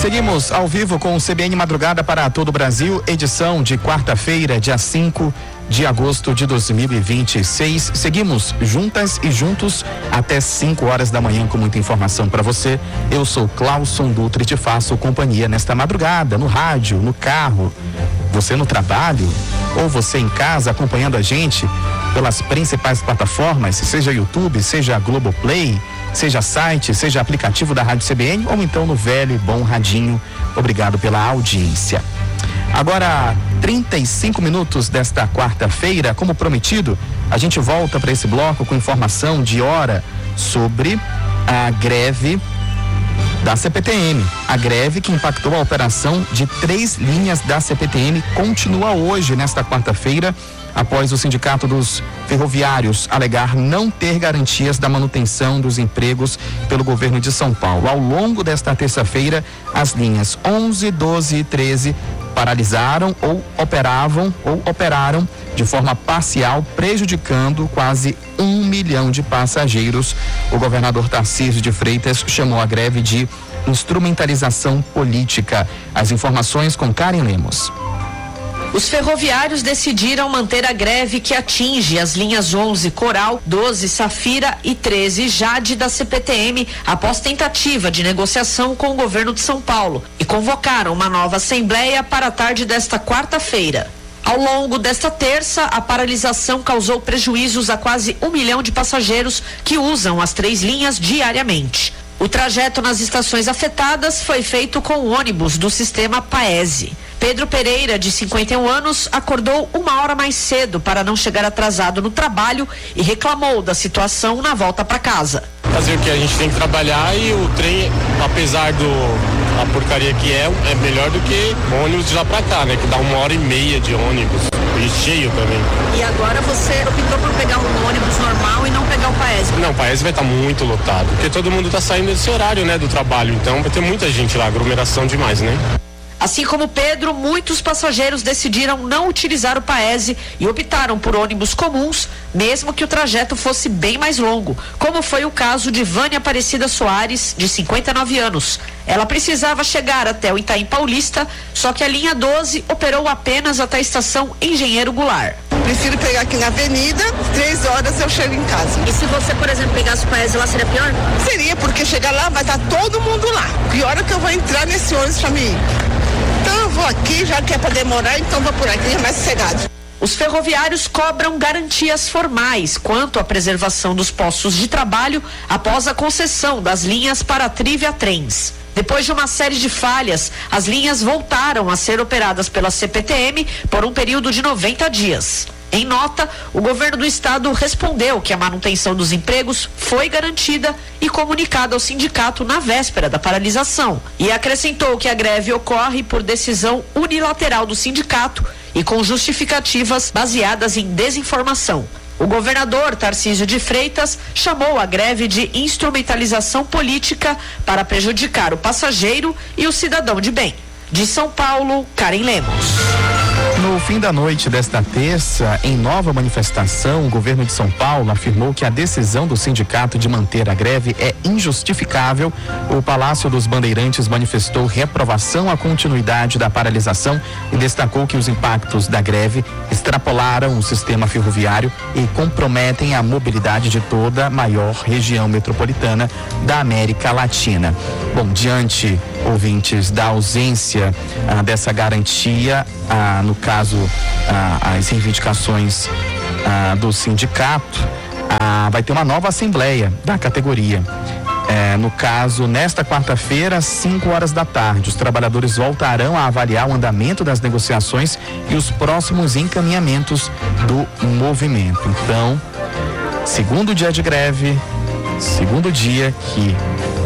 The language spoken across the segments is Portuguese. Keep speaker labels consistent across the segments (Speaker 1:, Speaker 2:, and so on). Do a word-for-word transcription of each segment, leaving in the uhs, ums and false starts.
Speaker 1: Seguimos ao vivo com o C B N Madrugada para todo o Brasil, edição de quarta-feira, dia cinco de agosto de dois mil e vinte e seis. Seguimos juntas e juntos até cinco horas da manhã com muita informação para você. Eu sou Clauson Dutra e te faço companhia nesta madrugada, no rádio, no carro, você no trabalho ou você em casa acompanhando a gente pelas principais plataformas, seja YouTube, seja Globoplay, seja site, seja aplicativo da Rádio C B N ou então no velho e bom radinho. Obrigado pela audiência. Agora, trinta e cinco minutos desta quarta-feira, como prometido, a gente volta para esse bloco com informação de hora sobre a greve da C P T M. A greve que impactou a operação de três linhas da C P T M continua hoje, nesta quarta-feira, após o Sindicato dos Ferroviários alegar não ter garantias da manutenção dos empregos pelo governo de São Paulo. Ao longo desta terça-feira, as linhas onze, doze e treze paralisaram ou operavam ou operaram de forma parcial, prejudicando quase um milhão de passageiros. O governador Tarcísio de Freitas chamou a greve de instrumentalização política. As informações com Karen Lemos.
Speaker 2: Os ferroviários decidiram manter a greve que atinge as linhas onze Coral, doze Safira e treze Jade da C P T M após tentativa de negociação com o governo de São Paulo e convocaram uma nova assembleia para a tarde desta quarta-feira. Ao longo desta terça, a paralisação causou prejuízos a quase um milhão de passageiros que usam as três linhas diariamente. O trajeto nas estações afetadas foi feito com o ônibus do sistema Paese. Pedro Pereira, de cinquenta e um anos, acordou uma hora mais cedo para não chegar atrasado no trabalho e reclamou da situação na volta para casa.
Speaker 3: Fazer o que a gente tem que trabalhar e o trem, apesar do a porcaria que é, é melhor do que ônibus de lá pra cá, né? Que dá uma hora e meia de ônibus e cheio também.
Speaker 2: E agora você optou por pegar um ônibus normal e não pegar o Paese?
Speaker 3: Não, o Paese vai estar muito lotado, porque todo mundo tá saindo desse horário, né? Do trabalho, então vai ter muita gente lá, aglomeração demais, né?
Speaker 2: Assim como Pedro, muitos passageiros decidiram não utilizar o Paese e optaram por ônibus comuns, mesmo que o trajeto fosse bem mais longo, como foi o caso de Vânia Aparecida Soares, de cinquenta e nove anos. Ela precisava chegar até o Itaim Paulista, só que a linha doze operou apenas até a estação Engenheiro Goulart.
Speaker 4: Prefiro pegar aqui na avenida, três horas eu chego em casa.
Speaker 2: E se você, por exemplo, pegasse o Paese lá, seria pior?
Speaker 4: Seria, porque chegar lá vai estar todo mundo lá. Pior é que eu vou entrar nesse ônibus pra mim. Então eu vou aqui, já que é pra demorar, então vou por aqui, é mais sossegado.
Speaker 2: Os ferroviários cobram garantias formais quanto à preservação dos postos de trabalho após a concessão das linhas para a Trivia Trens. Depois de uma série de falhas, as linhas voltaram a ser operadas pela C P T M por um período de noventa dias. Em nota, o governo do estado respondeu que a manutenção dos empregos foi garantida e comunicada ao sindicato na véspera da paralisação. E acrescentou que a greve ocorre por decisão unilateral do sindicato e com justificativas baseadas em desinformação. O governador Tarcísio de Freitas chamou a greve de instrumentalização política para prejudicar o passageiro e o cidadão de bem. De São Paulo, Karen Lemos.
Speaker 1: No fim da noite desta terça, em nova manifestação, o governo de São Paulo afirmou que a decisão do sindicato de manter a greve é injustificável. O Palácio dos Bandeirantes manifestou reprovação à continuidade da paralisação e destacou que os impactos da greve extrapolaram o sistema ferroviário e comprometem a mobilidade de toda a maior região metropolitana da América Latina. Bom, diante, ouvintes, da ausência ah, dessa garantia, ah, no caso, ah, as reivindicações ah, do sindicato, ah, vai ter uma nova assembleia da categoria. É, no caso, nesta quarta-feira, às cinco horas da tarde, os trabalhadores voltarão a avaliar o andamento das negociações e os próximos encaminhamentos do movimento. Então, segundo dia de greve, segundo dia que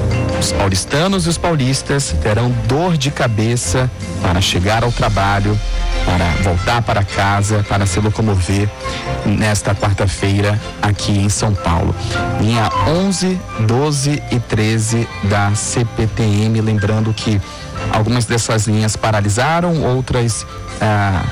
Speaker 1: os paulistanos e os paulistas terão dor de cabeça para chegar ao trabalho, para voltar para casa, para se locomover nesta quarta-feira aqui em São Paulo. Linha onze, doze e treze da C P T M, lembrando que algumas dessas linhas paralisaram, outras ah,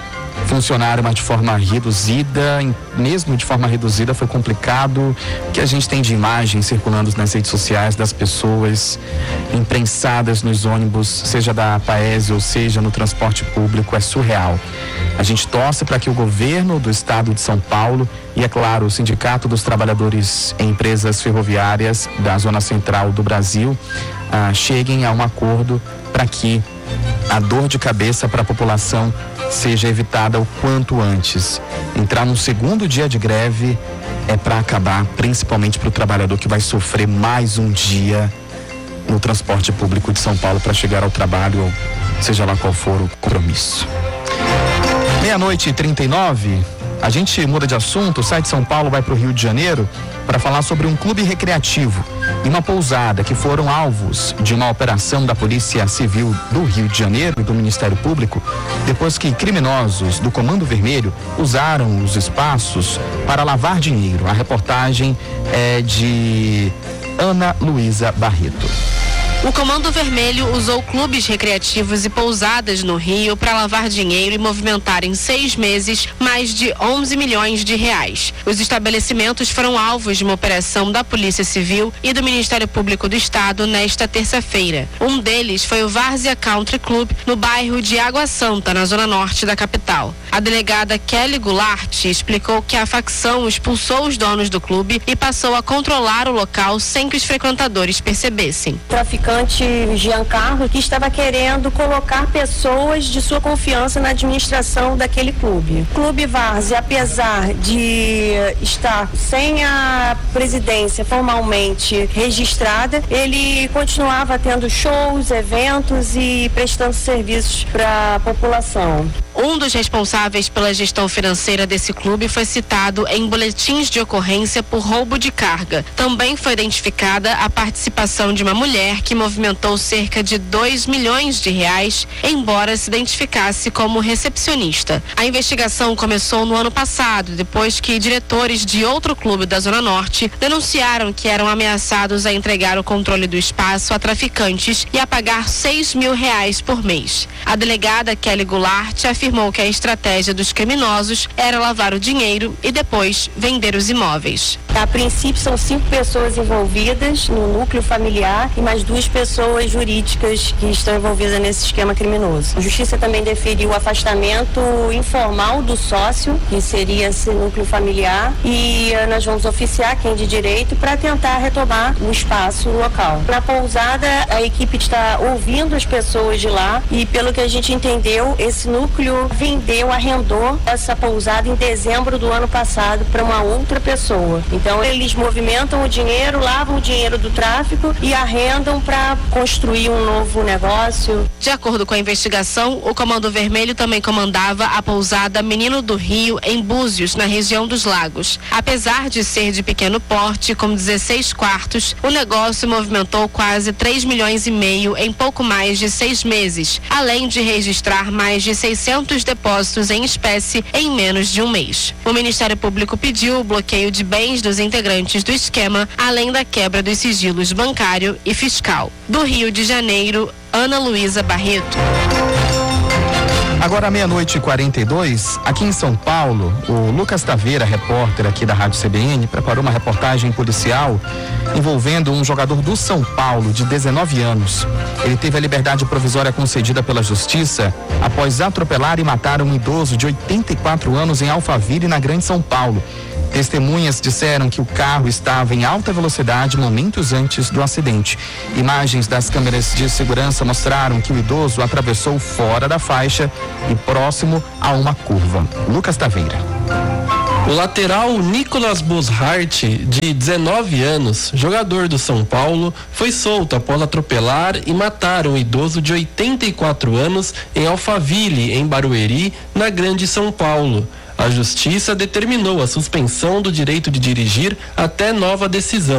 Speaker 1: funcionaram, mas de forma reduzida, mesmo de forma reduzida foi complicado. O que a gente tem de imagens circulando nas redes sociais das pessoas imprensadas nos ônibus, seja da Paese ou seja no transporte público, é surreal. A gente torce para que o governo do estado de São Paulo e, é claro, o Sindicato dos Trabalhadores em Empresas Ferroviárias da Zona Central do Brasil ah, cheguem a um acordo para que a dor de cabeça para a população seja evitada o quanto antes. Entrar no segundo dia de greve é para acabar, principalmente para o trabalhador que vai sofrer mais um dia no transporte público de São Paulo para chegar ao trabalho, seja lá qual for o compromisso. Meia-noite e trinta e nove, a gente muda de assunto. O site São Paulo vai para o Rio de Janeiro para falar sobre um clube recreativo e uma pousada que foram alvos de uma operação da Polícia Civil do Rio de Janeiro e do Ministério Público, depois que criminosos do Comando Vermelho usaram os espaços para lavar dinheiro. A reportagem é de Ana Luísa Barreto.
Speaker 5: O Comando Vermelho usou clubes recreativos e pousadas no Rio para lavar dinheiro e movimentar em seis meses mais de onze milhões de reais. Os estabelecimentos foram alvos de uma operação da Polícia Civil e do Ministério Público do Estado nesta terça-feira. Um deles foi o Várzea Country Club, no bairro de Água Santa, na zona norte da capital. A delegada Kelly Goulart explicou que a facção expulsou os donos do clube e passou a controlar o local sem que os frequentadores percebessem.
Speaker 6: Traficante Giancarlo, que estava querendo colocar pessoas de sua confiança na administração daquele clube. O Clube Várzea, apesar de estar sem a presidência formalmente registrada, ele continuava tendo shows, eventos e prestando serviços para a população.
Speaker 5: Um dos responsáveis pela gestão financeira desse clube foi citado em boletins de ocorrência por roubo de carga. Também foi identificada a participação de uma mulher que movimentou cerca de dois milhões de reais, embora se identificasse como recepcionista. A investigação começou no ano passado, depois que diretores de outro clube da Zona Norte denunciaram que eram ameaçados a entregar o controle do espaço a traficantes e a pagar seis mil reais por mês. A delegada Kelly Goulart afirmou afirmou que a estratégia dos criminosos era lavar o dinheiro e depois vender os imóveis.
Speaker 6: A princípio são cinco pessoas envolvidas no núcleo familiar e mais duas pessoas jurídicas que estão envolvidas nesse esquema criminoso. A Justiça também deferiu o afastamento informal do sócio, que seria esse núcleo familiar, e nós vamos oficiar quem de direito para tentar retomar o espaço local. Na pousada, a equipe está ouvindo as pessoas de lá e, pelo que a gente entendeu, esse núcleo vendeu, arrendou essa pousada em dezembro do ano passado para uma outra pessoa. Então eles movimentam o dinheiro, lavam o dinheiro do tráfico e arrendam para construir um novo negócio.
Speaker 5: De acordo com a investigação, o Comando Vermelho também comandava a pousada Menino do Rio, em Búzios, na região dos Lagos. Apesar de ser de pequeno porte, com dezesseis quartos, o negócio movimentou quase três milhões e meio em pouco mais de seis meses, além de registrar mais de seiscentos depósitos em espécie em menos de um mês. O Ministério Público pediu o bloqueio de bens dos integrantes do esquema, além da quebra dos sigilos bancário e fiscal. Do Rio de Janeiro, Ana Luísa Barreto.
Speaker 1: Agora meia-noite e quarenta e dois, aqui em São Paulo, o Lucas Taveira, repórter aqui da Rádio C B N, preparou uma reportagem policial envolvendo um jogador do São Paulo de dezenove anos. Ele teve a liberdade provisória concedida pela Justiça após atropelar e matar um idoso de oitenta e quatro anos em Alphaville, na Grande São Paulo. Testemunhas disseram que o carro estava em alta velocidade momentos antes do acidente. Imagens das câmeras de segurança mostraram que o idoso atravessou fora da faixa e próximo a uma curva. Lucas Taveira.
Speaker 7: O lateral Nicolas Boshart, de dezenove anos, jogador do São Paulo, foi solto após atropelar e matar um idoso de oitenta e quatro anos em Alphaville, em Barueri, na Grande São Paulo. A Justiça determinou a suspensão do direito de dirigir até nova decisão.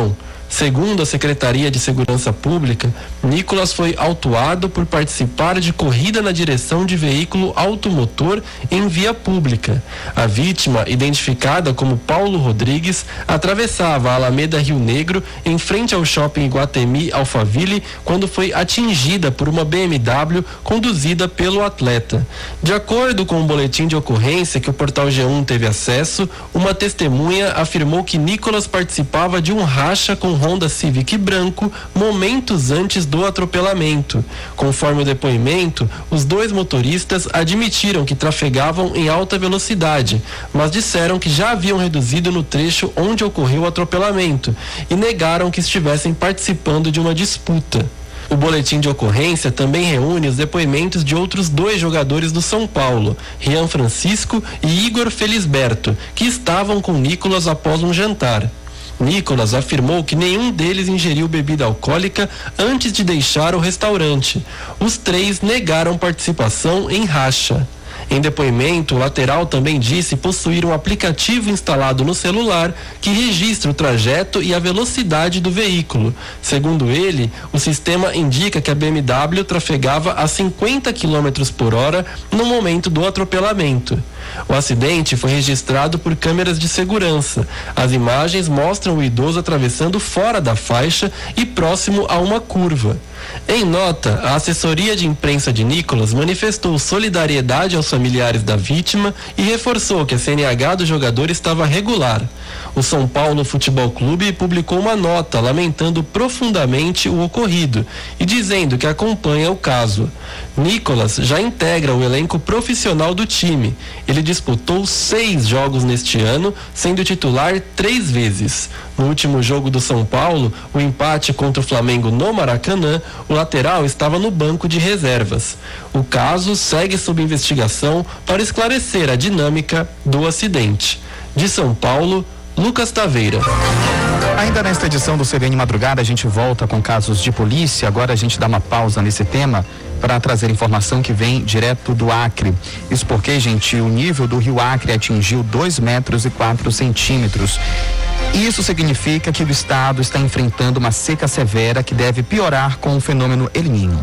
Speaker 7: Segundo a Secretaria de Segurança Pública, Nicolas foi autuado por participar de corrida na direção de veículo automotor em via pública. A vítima, identificada como Paulo Rodrigues, atravessava a Alameda Rio Negro em frente ao shopping Iguatemi Alphaville quando foi atingida por uma B M W conduzida pelo atleta. De acordo com o boletim de ocorrência que o portal G um teve acesso, uma testemunha afirmou que Nicolas participava de um racha com Honda Civic branco momentos antes do atropelamento. Conforme o depoimento, os dois motoristas admitiram que trafegavam em alta velocidade, mas disseram que já haviam reduzido no trecho onde ocorreu o atropelamento e negaram que estivessem participando de uma disputa. O boletim de ocorrência também reúne os depoimentos de outros dois jogadores do São Paulo, Rian Francisco e Igor Felisberto, que estavam com Nicolas após um jantar. Nicolas afirmou que nenhum deles ingeriu bebida alcoólica antes de deixar o restaurante. Os três negaram participação em racha. Em depoimento, o lateral também disse possuir um aplicativo instalado no celular que registra o trajeto e a velocidade do veículo. Segundo ele, o sistema indica que a B M W trafegava a cinquenta quilômetros por hora no momento do atropelamento. O acidente foi registrado por câmeras de segurança. As imagens mostram o idoso atravessando fora da faixa e próximo a uma curva. Em nota, a assessoria de imprensa de Nicolas manifestou solidariedade aos familiares da vítima e reforçou que a C N H do jogador estava regular. O São Paulo Futebol Clube publicou uma nota lamentando profundamente o ocorrido e dizendo que acompanha o caso. Nicolas já integra o elenco profissional do time. Ele disputou seis jogos neste ano, sendo titular três vezes. No último jogo do São Paulo, o empate contra o Flamengo no Maracanã, o lateral estava no banco de reservas. O caso segue sob investigação para esclarecer a dinâmica do acidente. De São Paulo, Lucas Taveira.
Speaker 1: Ainda nesta edição do C B N Madrugada, a gente volta com casos de polícia. Agora a gente dá uma pausa nesse tema para trazer informação que vem direto do Acre. Isso porque, gente, o nível do rio Acre atingiu dois metros e quatro centímetros. Isso significa que o estado está enfrentando uma seca severa que deve piorar com o fenômeno El Niño.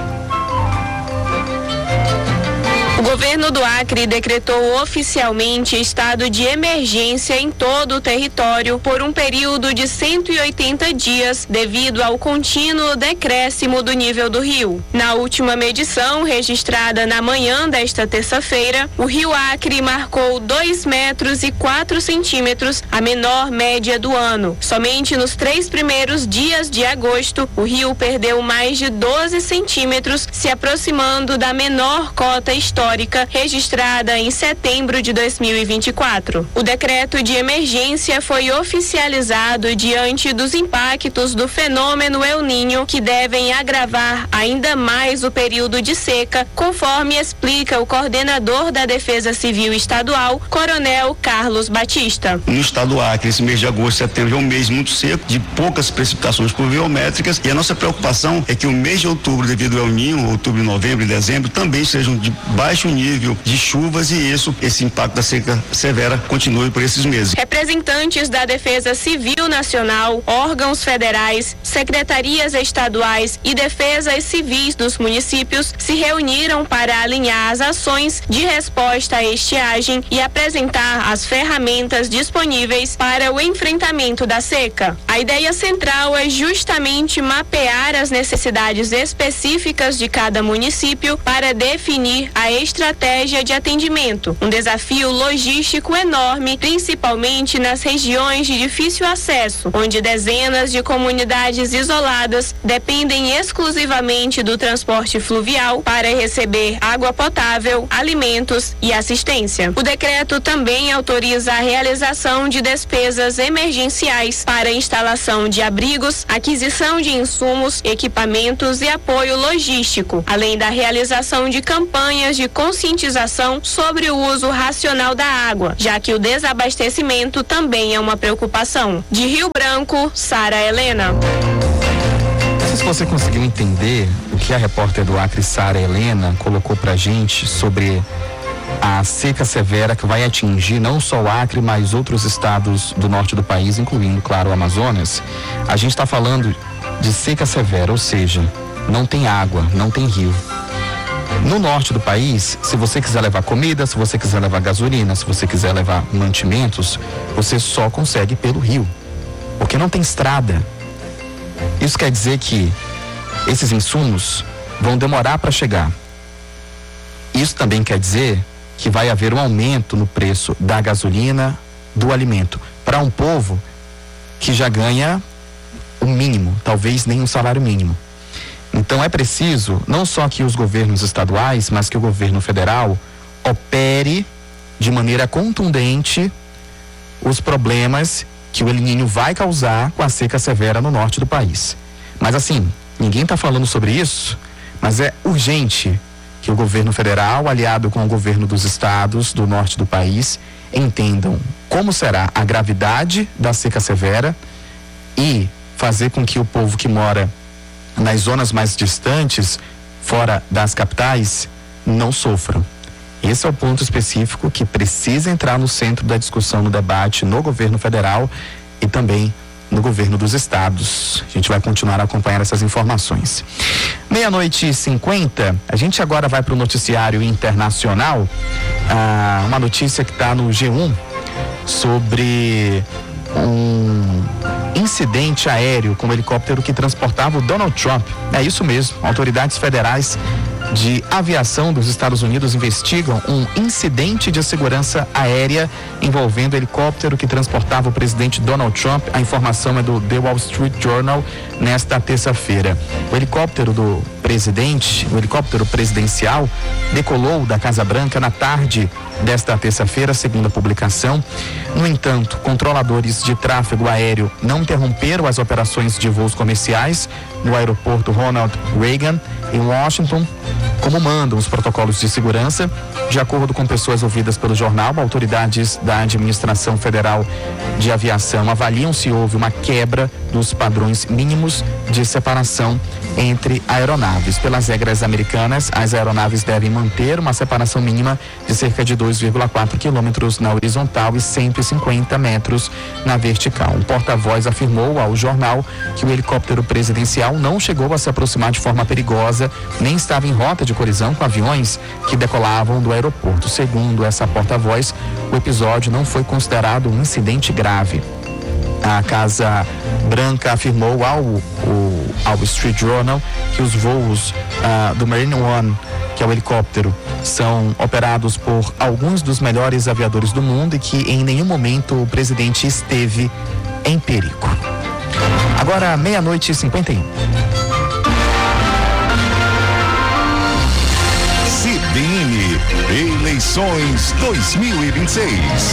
Speaker 5: O governo do Acre decretou oficialmente estado de emergência em todo o território por um período de cento e oitenta dias, devido ao contínuo decréscimo do nível do rio. Na última medição, registrada na manhã desta terça-feira, o rio Acre marcou dois metros e quatro centímetros, a menor média do ano. Somente nos três primeiros dias de agosto, o rio perdeu mais de doze centímetros, se aproximando da menor cota histórica registrada em setembro de dois mil e vinte e quatro. O decreto de emergência foi oficializado diante dos impactos do fenômeno El Niño, que devem agravar ainda mais o período de seca, conforme explica o coordenador da Defesa Civil Estadual, Coronel Carlos Batista.
Speaker 8: No estado do Acre, esse mês de agosto, setembro é um mês muito seco, de poucas precipitações pluviométricas, e a nossa preocupação é que o mês de outubro, devido ao El Niño, outubro, novembro e dezembro, também sejam de baixo nível de chuvas, e isso, esse impacto da seca severa continue por esses meses.
Speaker 5: Representantes da Defesa Civil Nacional, órgãos federais, secretarias estaduais e defesas civis dos municípios se reuniram para alinhar as ações de resposta à estiagem e apresentar as ferramentas disponíveis para o enfrentamento da seca. A ideia central é justamente mapear as necessidades específicas de cada município para definir a estratégia de atendimento, um desafio logístico enorme, principalmente nas regiões de difícil acesso, onde dezenas de comunidades isoladas dependem exclusivamente do transporte fluvial para receber água potável, alimentos e assistência. O decreto também autoriza a realização de despesas emergenciais para instalação de abrigos, aquisição de insumos, equipamentos e apoio logístico, além da realização de campanhas de conscientização sobre o uso racional da água, já que o desabastecimento também é uma preocupação. De Rio Branco, Sara Helena.
Speaker 1: Não sei se você conseguiu entender o que a repórter do Acre, Sara Helena, colocou pra gente sobre a a seca severa que vai atingir não só o Acre, mas outros estados do norte do país, incluindo, claro, o Amazonas. A gente está falando de seca severa, ou seja, não tem água, não tem rio. No norte do país, se você quiser levar comida, se você quiser levar gasolina, se você quiser levar mantimentos, você só consegue pelo rio, porque não tem estrada. Isso quer dizer que esses insumos vão demorar para chegar. Isso também quer dizer que vai haver um aumento no preço da gasolina, do alimento, para um povo que já ganha o mínimo, talvez nem um salário mínimo. Então é preciso, não só que os governos estaduais, mas que o governo federal opere de maneira contundente os problemas que o El Niño vai causar com a seca severa no norte do país. Mas assim, ninguém está falando sobre isso, mas é urgente que o governo federal, aliado com o governo dos estados do norte do país, entendam como será a gravidade da seca severa e fazer com que o povo que mora nas zonas mais distantes, fora das capitais, não sofram. Esse é o ponto específico que precisa entrar no centro da discussão, no debate, no governo federal e também no governo dos estados. A gente vai continuar a acompanhar essas informações. Meia-noite e cinquenta, a gente agora vai para o noticiário internacional. Ah, uma notícia que está no G um sobre um incidente aéreo com um helicóptero que transportava o Donald Trump. É isso mesmo, autoridades federais de aviação dos Estados Unidos investigam um incidente de segurança aérea envolvendo o helicóptero que transportava o presidente Donald Trump. A informação é do The Wall Street Journal nesta terça-feira. O helicóptero do presidente, o helicóptero presidencial, decolou da Casa Branca na tarde desta terça-feira, segundo a publicação. No entanto, controladores de tráfego aéreo não interromperam as operações de voos comerciais no aeroporto Ronald Reagan, em Washington, como mandam os protocolos de segurança. De acordo com pessoas ouvidas pelo jornal, autoridades da Administração Federal de Aviação avaliam se houve uma quebra dos padrões mínimos de separação entre aeronaves. Pelas regras americanas, as aeronaves devem manter uma separação mínima de cerca de dois vírgula quatro quilômetros na horizontal e cento e cinquenta metros na vertical. Um porta-voz afirmou ao jornal que o helicóptero presidencial não chegou a se aproximar de forma perigosa, nem estava em rota de colisão com aviões que decolavam do aeroporto. Segundo essa porta-voz, o episódio não foi considerado um incidente grave. A Casa Branca afirmou ao, ao, ao Street Journal que os voos uh, do Marine One, que é o helicóptero, são operados por alguns dos melhores aviadores do mundo e que em nenhum momento o presidente esteve em perigo. Agora, meia-noite e cinquenta e um.
Speaker 9: C B N Eleições dois mil e vinte e seis.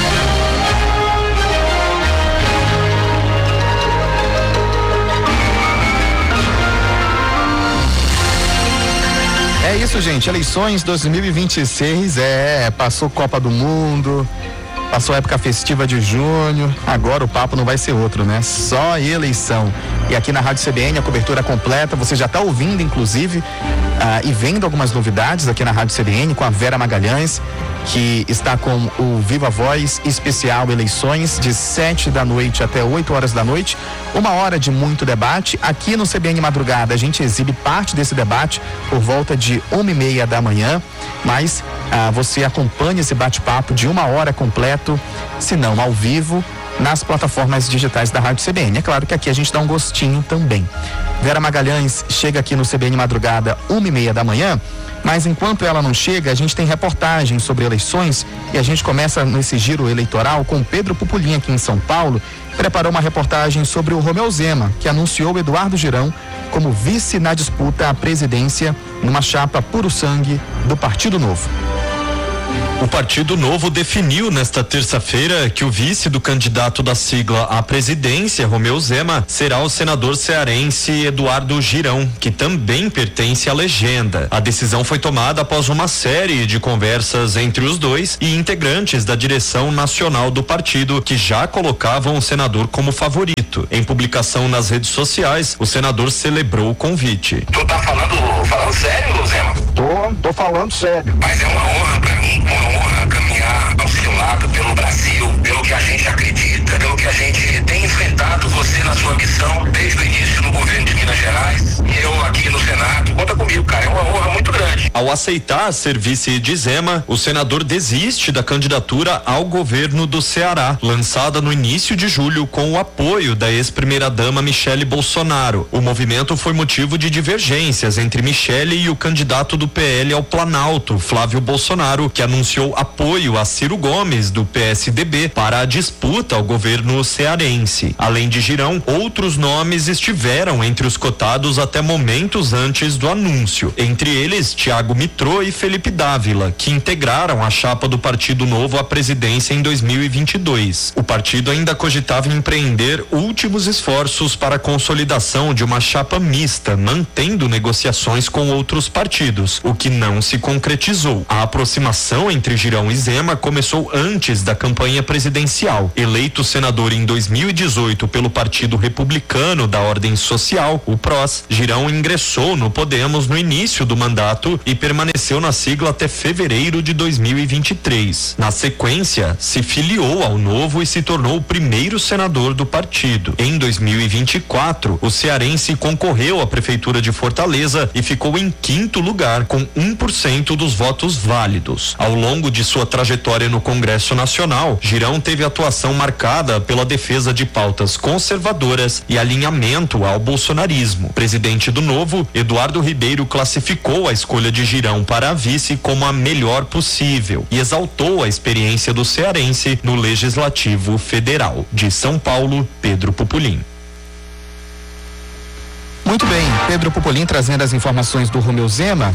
Speaker 1: É isso, gente. Eleições dois mil e vinte e seis, é, passou Copa do Mundo, passou a época festiva de junho, agora o papo não vai ser outro, né? Só eleição. E aqui na Rádio C B N a cobertura completa, você já está ouvindo, inclusive, ah, e vendo algumas novidades aqui na Rádio C B N com a Vera Magalhães, que está com o Viva Voz especial Eleições, de sete da noite até oito horas da noite. Uma hora de muito debate. Aqui no C B N Madrugada a gente exibe parte desse debate por volta de uma e meia da manhã, mas ah, você acompanha esse bate-papo de uma hora completo, se não ao vivo, nas plataformas digitais da Rádio C B N. É claro que aqui a gente dá um gostinho também. Vera Magalhães chega aqui no C B N Madrugada uma e meia da manhã, mas enquanto ela não chega, a gente tem reportagem sobre eleições e a gente começa nesse giro eleitoral com Pedro Pupulinha aqui em São Paulo. Preparou uma reportagem sobre o Romeu Zema, que anunciou Eduardo Girão como vice na disputa à presidência numa chapa puro sangue do Partido Novo.
Speaker 10: O Partido Novo definiu nesta terça-feira que o vice do candidato da sigla à presidência, Romeu Zema, será o senador cearense Eduardo Girão, que também pertence à legenda. A decisão foi tomada após uma série de conversas entre os dois e integrantes da direção nacional do partido, que já colocavam o senador como favorito. Em publicação nas redes sociais, o senador celebrou o convite.
Speaker 11: Tu tá falando, falando sério, Zema? Tô, tô falando sério.
Speaker 12: Mas é uma honra pra mim, uma honra caminhar ao seu lado pelo Brasil, pelo que a gente acredita, pelo que a gente tem enfrentado você na sua missão desde o início no governo de Minas Gerais e eu aqui no Senado. Conta comigo, cara, é uma honra muito grande.
Speaker 10: Ao aceitar ser vice de Zema, o senador desiste da candidatura ao governo do Ceará, lançada no início de julho com o apoio da ex-primeira-dama Michele Bolsonaro. O movimento foi motivo de divergências entre Michele e o candidato do P L ao Planalto, Flávio Bolsonaro, que anunciou apoio a Ciro Gomes, do P S D B, para a disputa ao governo cearense. Além de Girão, outros nomes estiveram entre os cotados até momentos antes do anúncio. Entre eles, Thiago Mitrô e Felipe Dávila, que integraram a chapa do Partido Novo à presidência em dois mil e vinte e dois. O partido ainda cogitava empreender últimos esforços para a consolidação de uma chapa mista, mantendo negociações com outros partidos, o que não se concretizou. A aproximação entre Girão e Zema começou antes da campanha presidencial. Eleito senador em dois mil e dezoito pelo Partido Republicano da Ordem Social, o P R O S, Girão ingressou no Podemos no início do mandato e permaneceu na sigla até fevereiro de dois mil e vinte e três. Na sequência, se filiou ao Novo e se tornou o primeiro senador do partido. Em dois mil e vinte e quatro, o cearense concorreu à prefeitura de Fortaleza e ficou em quinto lugar com um por cento dos votos válidos. Ao longo de sua trajetória no Congresso Nacional, Girão teve atuação marcada pela defesa de pautas conservadoras e alinhamento ao bolsonarismo. Presidente do Novo, Eduardo Ribeiro classificou a escolha de Girão para a vice como a melhor possível e exaltou a experiência do cearense no Legislativo Federal. De São Paulo, Pedro Pupolin.
Speaker 1: Muito bem, Pedro Pupolin trazendo as informações do Romeu Zema.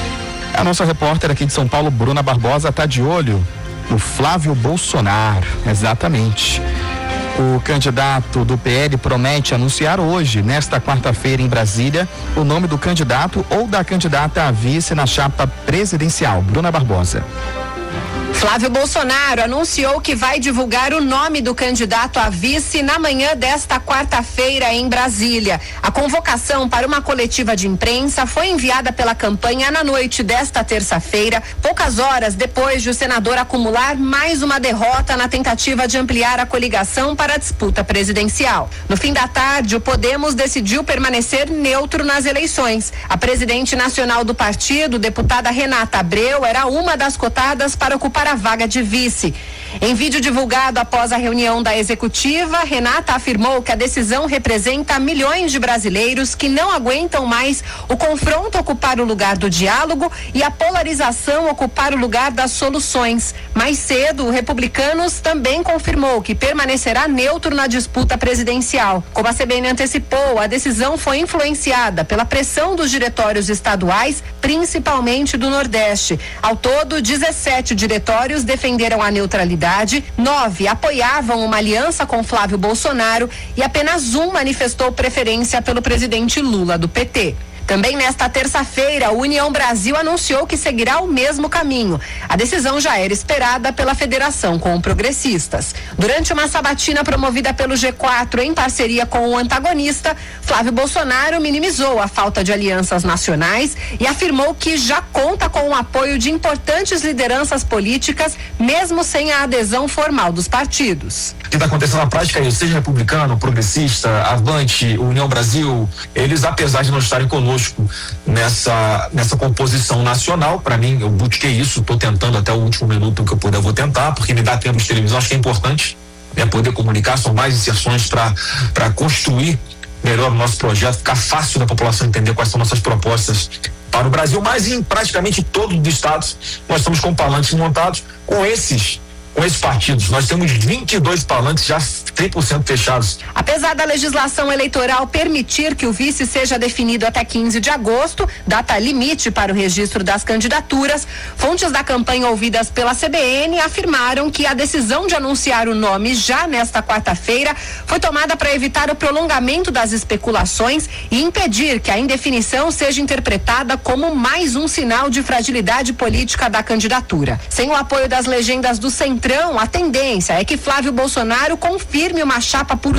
Speaker 1: A nossa repórter aqui de São Paulo, Bruna Barbosa, está de olho no Flávio Bolsonaro. Exatamente. O candidato do P L promete anunciar hoje, nesta quarta-feira em Brasília, o nome do candidato ou da candidata a vice na chapa presidencial. Bruna Barbosa.
Speaker 13: Flávio Bolsonaro anunciou que vai divulgar o nome do candidato a vice na manhã desta quarta-feira em Brasília. A convocação para uma coletiva de imprensa foi enviada pela campanha na noite desta terça-feira, poucas horas depois de o senador acumular mais uma derrota na tentativa de ampliar a coligação para a disputa presidencial. No fim da tarde, o Podemos decidiu permanecer neutro nas eleições. A presidente nacional do partido, deputada Renata Abreu, era uma das cotadas para ocupar a vaga de vice. Em vídeo divulgado após a reunião da executiva, Renata afirmou que a decisão representa milhões de brasileiros que não aguentam mais o confronto ocupar o lugar do diálogo e a polarização ocupar o lugar das soluções. Mais cedo, o Republicanos também confirmou que permanecerá neutro na disputa presidencial. Como a C B N antecipou, a decisão foi influenciada pela pressão dos diretórios estaduais, principalmente do Nordeste. Ao todo, dezessete diretórios defenderam a neutralidade, nove apoiavam uma aliança com Flávio Bolsonaro e apenas um manifestou preferência pelo presidente Lula do P T. Também nesta terça-feira, a União Brasil anunciou que seguirá o mesmo caminho. A decisão já era esperada pela federação com progressistas. Durante uma sabatina promovida pelo G quatro em parceria com o antagonista, Flávio Bolsonaro minimizou a falta de alianças nacionais e afirmou que já conta com o apoio de importantes lideranças políticas, mesmo sem a adesão formal dos partidos.
Speaker 14: O que está acontecendo na prática é isso, seja republicano, progressista, Avante, União Brasil, eles, apesar de não estarem conosco nessa, nessa composição nacional, para mim, eu busquei isso, estou tentando até o último minuto que eu puder, vou tentar, porque me dá tempo de televisão, acho que é importante, né, poder comunicar, são mais inserções para construir melhor o nosso projeto, ficar fácil da população entender quais são nossas propostas para o Brasil, mas em praticamente todos os estados nós estamos com palanques montados com esses Com esses partidos. Nós temos vinte e dois palanques já cem por cento fechados.
Speaker 13: Apesar da legislação eleitoral permitir que o vice seja definido até quinze de agosto, data limite para o registro das candidaturas, fontes da campanha ouvidas pela C B N afirmaram que a decisão de anunciar o nome já nesta quarta-feira foi tomada para evitar o prolongamento das especulações e impedir que a indefinição seja interpretada como mais um sinal de fragilidade política da candidatura. Sem o apoio das legendas do Centrão, a tendência é que Flávio Bolsonaro confirme uma chapa puro sangue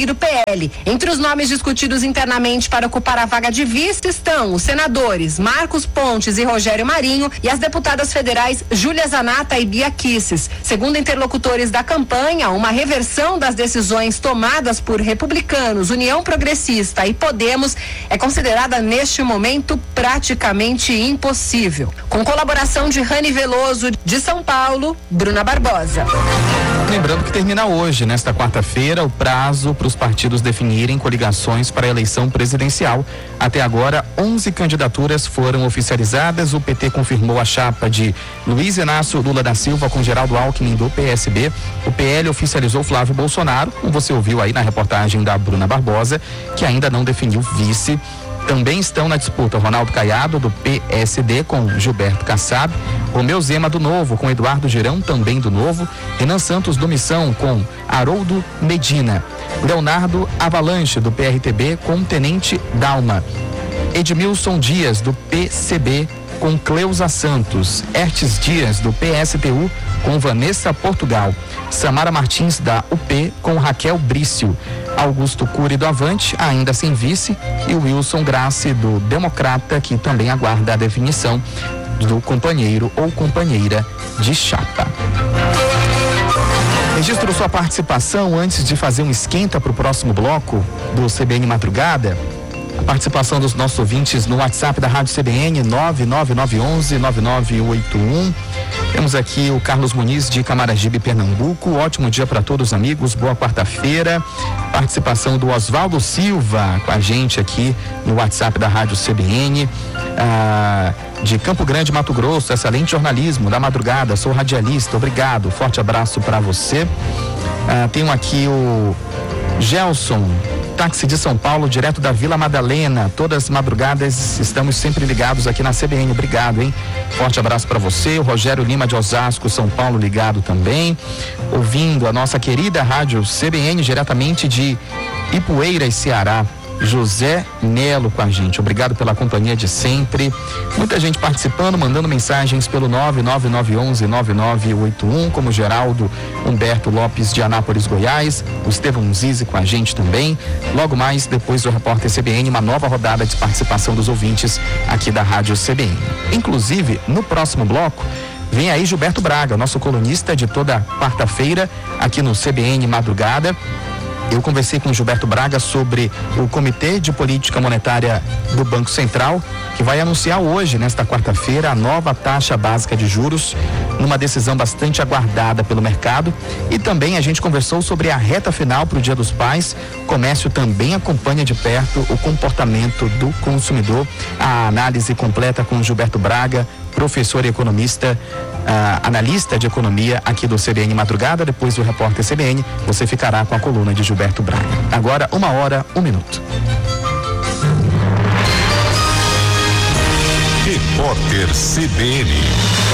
Speaker 13: do P L. Entre os nomes discutidos internamente para ocupar a vaga de vice estão os senadores Marcos Pontes e Rogério Marinho e as deputadas federais Júlia Zanata e Bia Kicis. Segundo interlocutores da campanha, uma reversão das decisões tomadas por republicanos, União Progressista e Podemos é considerada neste momento praticamente impossível. Com colaboração de Rani Veloso, de São Paulo, Bruna Barbosa.
Speaker 1: Lembrando que termina hoje, nesta quarta-feira, o prazo para os partidos definirem coligações para a eleição presidencial. Até agora, onze candidaturas foram oficializadas. O P T confirmou a chapa de Luiz Inácio Lula da Silva com Geraldo Alckmin do P S B. O P L oficializou Flávio Bolsonaro, como você ouviu aí na reportagem da Bruna Barbosa, que ainda não definiu vice. Também estão na disputa Ronaldo Caiado, do P S D, com Gilberto Kassab, Romeu Zema, do Novo, com Eduardo Girão, também do Novo, Renan Santos, do Missão, com Haroldo Medina, Leonardo Avalanche, do P R T B, com Tenente Dalma, Edmilson Dias, do P C B, com Cleusa Santos, Ertes Dias, do P S T U, com Vanessa Portugal, Samara Martins, da U P, com Raquel Brício, Augusto Cury, do Avante, ainda sem vice, e o Wilson Grace, do Democrata, que também aguarda a definição do companheiro ou companheira de chapa. Registro sua participação antes de fazer um esquenta para o próximo bloco do C B N Madrugada. A participação dos nossos ouvintes no WhatsApp da Rádio C B N, nove nove nove um um nove nove oito um. Temos aqui o Carlos Muniz, de Camaragibe, Pernambuco. Ótimo dia para todos, amigos. Boa quarta-feira. Participação do Oswaldo Silva com a gente aqui no WhatsApp da Rádio C B N. Ah, de Campo Grande, Mato Grosso. Excelente jornalismo da madrugada. Sou radialista. Obrigado. Forte abraço para você. Ah, tenho aqui o Gelson, táxi de São Paulo, direto da Vila Madalena. Todas as madrugadas estamos sempre ligados aqui na C B N. Obrigado, hein? Forte abraço para você. O Rogério Lima, de Osasco, São Paulo, ligado também. Ouvindo a nossa querida rádio C B N, diretamente de Ipueiras, Ceará. José Nelo com a gente. Obrigado pela companhia de sempre. Muita gente participando, mandando mensagens pelo nove nove nove um um nove nove oito um, como Geraldo Humberto Lopes, de Anápolis, Goiás. O Estevão Zizi com a gente também. Logo mais, depois do Repórter C B N, uma nova rodada de participação dos ouvintes aqui da Rádio C B N. Inclusive, no próximo bloco, vem aí Gilberto Braga, nosso colunista de toda quarta-feira aqui no C B N Madrugada. Eu conversei com o Gilberto Braga sobre o Comitê de Política Monetária do Banco Central, que vai anunciar hoje, nesta quarta-feira, a nova taxa básica de juros, numa decisão bastante aguardada pelo mercado. E também a gente conversou sobre a reta final para o Dia dos Pais. O comércio também acompanha de perto o comportamento do consumidor. A análise completa com o Gilberto Braga, professor e economista, uh, analista de economia aqui do C B N Madrugada. Depois do Repórter C B N, você ficará com a coluna de Gilberto Braga. Agora, uma hora, um minuto.
Speaker 9: Repórter C B N.